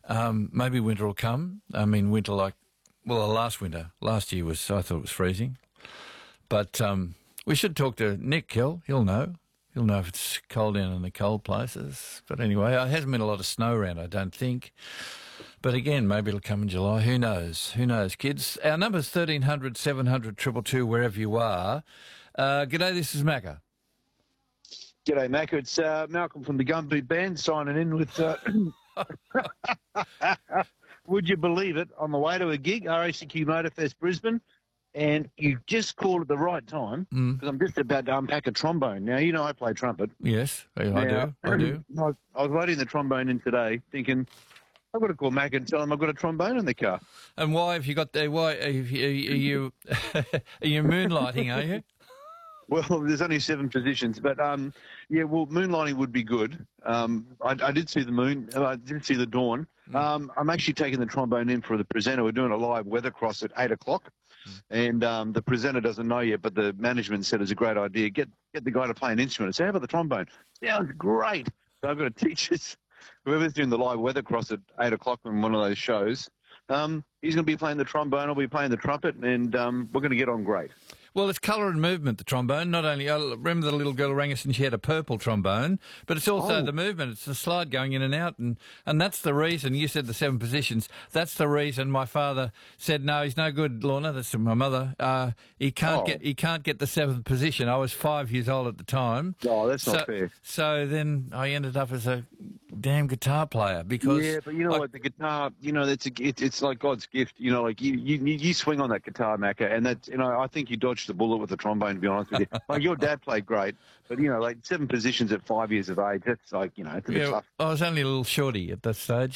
Maybe winter will come. I mean, winter last winter. Last year I thought it was freezing. But we should talk to Nick Hill. He'll know. He'll know if it's cold down in the cold places. But anyway, it hasn't been a lot of snow around, I don't think. But again, maybe it'll come in July. Who knows? Who knows, kids? Our number's 1300 700 222, wherever you are. G'day, this is Macca. G'day, Mac. It's Malcolm from the Gumboot Band signing in with... would you believe it? On the way to a gig, RACQ Motorfest Brisbane, and you just called at the right time because I'm just about to unpack a trombone. Now, you know I play trumpet. Yes, I do. I was loading the trombone in today thinking, I've got to call Mac and tell him I've got a trombone in the car. And why have you got there? Why are you moonlighting, are you? Well, there's only 7 positions, but moonlighting would be good. I did see the moon. I did see the dawn. I'm actually taking the trombone in for the presenter. We're doing a live weather cross at 8 o'clock, and the presenter doesn't know yet, but the management said it's a great idea. Get the guy to play an instrument. I said, how about the trombone? Sounds great. So I've got to teach this. Whoever's doing the live weather cross at 8 o'clock on one of those shows, he's going to be playing the trombone. I'll be playing the trumpet, and we're going to get on great. Well, it's colour and movement, the trombone. Not only, I remember the little girl rang us and she had a purple trombone, but it's also the movement. It's the slide going in and out, and that's the reason. You said the 7 positions. That's the reason my father said, no, he's no good, Lorna. That's my mother. He can't get the 7th position. I was 5 years old at the time. Oh, that's not fair. So then I ended up as a damn guitar player because... Yeah, but you know what, the guitar, it's like God's gift. Like you swing on that guitar, Macca, and that's, I think you dodged the bullet with the trombone, to be honest with you. Like, your dad played great, but, like 7 positions at 5 years of age, that's like, it's a bit tough. I was only a little shorty at that stage.